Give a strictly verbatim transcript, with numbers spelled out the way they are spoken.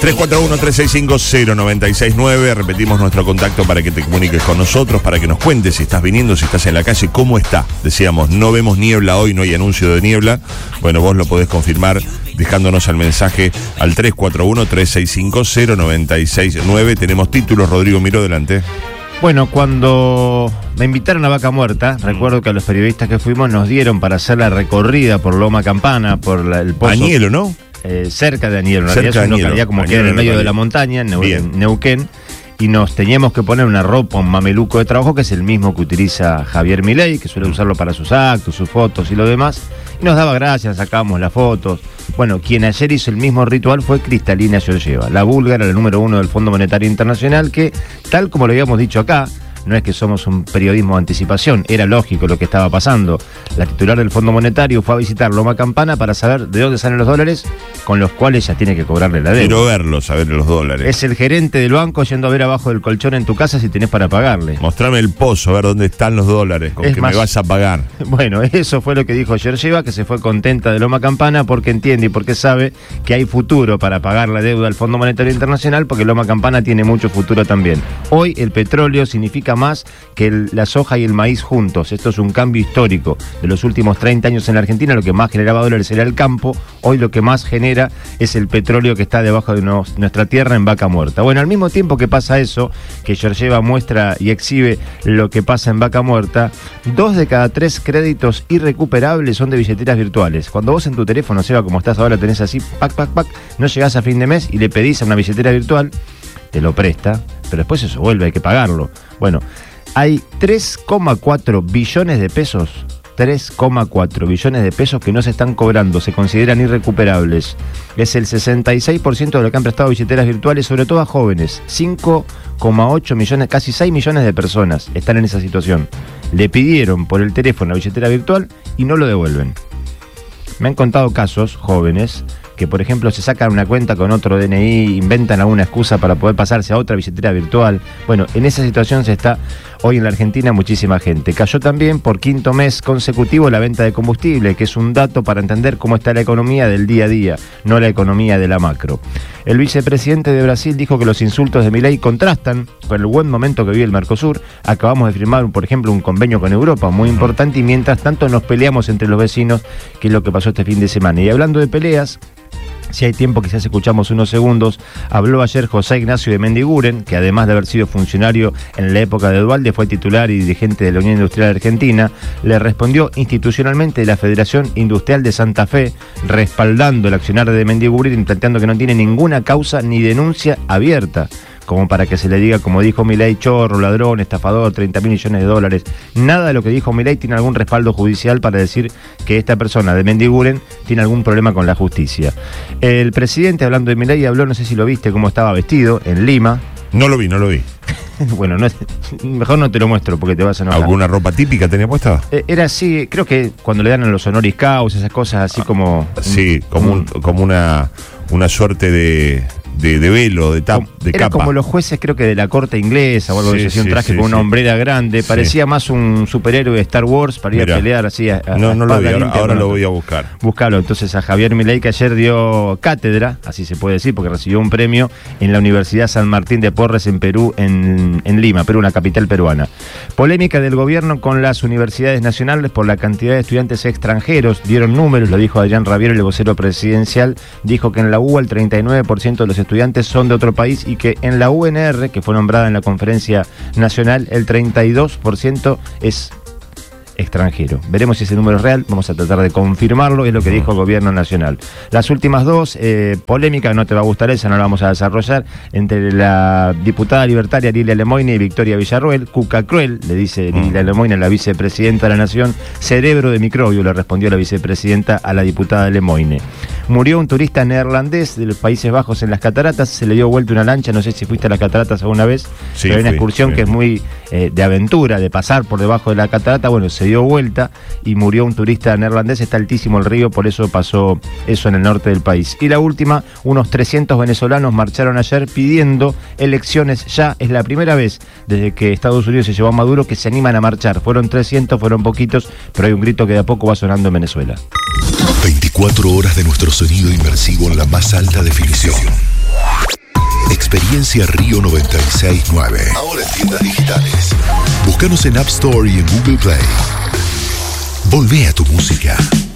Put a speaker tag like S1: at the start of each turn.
S1: tres cuatro uno, tres seis cinco, cero nueve seis nueve. Repetimos nuestro contacto para que te comuniques con nosotros, para que nos cuentes si estás viniendo, si estás en la calle, cómo está. Decíamos, no vemos niebla hoy, no hay anuncio de niebla. Bueno, vos lo podés confirmar dejándonos el mensaje al tres cuatro uno, tres seis cinco, cero nueve seis nueve. Tenemos títulos, Rodrigo Miró, delante.
S2: Bueno, cuando me invitaron a Vaca Muerta, recuerdo que a los periodistas que fuimos nos dieron para hacer la recorrida por Loma Campana, por la, el pozo.
S1: Añelo, ¿no?
S2: Eh, cerca de Añelo, en
S1: Cerca
S2: realidad es una
S1: de
S2: localidad como
S1: Añelo,
S2: queda en el medio
S1: Añelo,
S2: de la montaña, en, Neu
S1: Bien.
S2: en Neuquén, y nos teníamos que poner una ropa, un mameluco de trabajo, que es el mismo que utiliza Javier Milei, que suele usarlo para sus actos, sus fotos y lo demás, y nos daba gracias, sacábamos las fotos. Bueno, quien ayer hizo el mismo ritual fue Cristalina Georgieva, la búlgara, la número uno del Fondo Monetario Internacional, que, tal como lo habíamos dicho acá, no es que somos un periodismo de anticipación, era lógico lo que estaba pasando. La titular del Fondo Monetario fue a visitar Loma Campana para saber de dónde salen los dólares con los cuales ya tiene que cobrarle la deuda.
S1: Quiero verlos, saber los dólares.
S2: Es el gerente del banco yendo a ver abajo del colchón en tu casa si tenés para pagarle.
S1: Mostrame el pozo, a ver dónde están los dólares, con
S2: Es
S1: que
S2: más-
S1: me vas a pagar.
S2: Bueno, eso fue lo que dijo Georgieva, que se fue contenta de Loma Campana porque entiende y porque sabe que hay futuro para pagar la deuda al Fondo Monetario Internacional, porque Loma Campana tiene mucho futuro también. Hoy el petróleo significa más que el- la soja y el maíz juntos. Esto es un cambio histórico. De los últimos treinta años en la Argentina, lo que más generaba dólares era el campo. Hoy lo que más genera es el petróleo que está debajo de nos- nuestra tierra en Vaca Muerta. Bueno, al mismo tiempo que pasa eso, que Georgieva muestra y exhibe lo que pasa en Vaca Muerta, dos de cada tres créditos irrecuperables son de billeteras virtuales. Cuando vos en tu teléfono, Seba, como estás ahora, tenés así, pac, pac, pac, no llegás a fin de mes y le pedís a una billetera virtual, te lo presta, pero después eso vuelve, hay que pagarlo. Bueno, hay tres coma cuatro billones de pesos, tres coma cuatro billones de pesos que no se están cobrando, se consideran irrecuperables. Es el sesenta y seis por ciento de lo que han prestado billeteras virtuales, sobre todo a jóvenes. cinco coma ocho millones, casi seis millones de personas están en esa situación. Le pidieron por el teléfono la billetera virtual y no lo devuelven. Me han contado casos, jóvenes, que por ejemplo se sacan una cuenta con otro D N I, inventan alguna excusa para poder pasarse a otra billetera virtual. Bueno, en esa situación se está hoy en la Argentina muchísima gente. Cayó también por quinto mes consecutivo la venta de combustible, que es un dato para entender cómo está la economía del día a día, no la economía de la macro. El vicepresidente de Brasil dijo que los insultos de Milei contrastan con el buen momento que vive el Mercosur. Acabamos de firmar, por ejemplo, un convenio con Europa muy importante y mientras tanto nos peleamos entre los vecinos, que es lo que pasó este fin de semana. Y hablando de peleas, si hay tiempo quizás escuchamos unos segundos, habló ayer José Ignacio de Mendiguren, que además de haber sido funcionario en la época de Duhalde, fue titular y dirigente de la Unión Industrial Argentina. Le respondió institucionalmente la Federación Industrial de Santa Fe, respaldando el accionar de Mendiguren y planteando que no tiene ninguna causa ni denuncia abierta, como para que se le diga, como dijo Milei, chorro, ladrón, estafador, treinta mil millones de dólares. Nada de lo que dijo Milei tiene algún respaldo judicial para decir que esta persona de Mendiguren tiene algún problema con la justicia. El presidente, hablando de Milei, habló, no sé si lo viste, cómo estaba vestido en Lima.
S1: No lo vi, no lo vi.
S2: Bueno, no es- mejor no te lo muestro porque te vas a enojar.
S1: ¿Alguna ropa típica tenía puesta?
S2: Eh, Era así, creo que cuando le dan a los honoris causa, esas cosas así como...
S1: Sí, como, un, como una, una suerte de, de, de velo, de, tap, de
S2: Era
S1: capa.
S2: como los jueces, creo que de la corte inglesa o algo
S1: Sí,
S2: de eso, así, un
S1: sí,
S2: traje
S1: sí,
S2: con una
S1: sí.
S2: hombrera grande.
S1: Sí.
S2: Parecía más un superhéroe de Star Wars para ir
S1: Mirá.
S2: a pelear así a, a
S1: No,
S2: a
S1: no lo vi,
S2: espada
S1: ahora,
S2: limpia
S1: ahora
S2: con
S1: lo
S2: otro.
S1: voy a buscar.
S2: Buscalo entonces a Javier Milei, que ayer dio cátedra, así se puede decir, porque recibió un premio en la Universidad San Martín de Porres en Perú, en, en Lima, Perú, una capital peruana. Polémica del gobierno con las universidades nacionales por la cantidad de estudiantes extranjeros. Dieron números, lo dijo Adrián Raviero, el vocero presidencial, dijo que en la U B A el treinta y nueve por ciento de los estudiantes son de otro país y que en la U N R, que fue nombrada en la conferencia nacional, el treinta y dos por ciento es extranjero. Veremos si ese número es real, vamos a tratar de confirmarlo, es lo que dijo el gobierno nacional. Las últimas dos, eh, polémica, no te va a gustar esa, no la vamos a desarrollar, entre la diputada libertaria Lilia Lemoyne y Victoria Villarruel. Cuca cruel, le dice Lilia Lemoyne a la vicepresidenta de la Nación. Cerebro de microbio, le respondió la vicepresidenta a la diputada Lemoyne. Murió un turista neerlandés de los Países Bajos en las cataratas, se le dio vuelta una lancha, no sé si fuiste a las cataratas alguna vez,
S1: Sí,
S2: pero hay una
S1: fui,
S2: excursión
S1: sí.
S2: que es muy eh, de aventura, de pasar por debajo de la catarata. Bueno, se dio vuelta y murió un turista neerlandés, está altísimo el río, por eso pasó eso en el norte del país. Y la última, unos trescientos venezolanos marcharon ayer pidiendo elecciones ya, es la primera vez desde que Estados Unidos se llevó a Maduro que se animan a marchar, fueron trescientos, fueron poquitos, pero hay un grito que de a poco va sonando en Venezuela.
S3: veinticuatro horas de nuestro sonido inmersivo en la más alta definición. Experiencia Río noventa y seis nueve. Ahora en tiendas digitales. Búscanos en App Store y en Google Play. Volvé a tu música.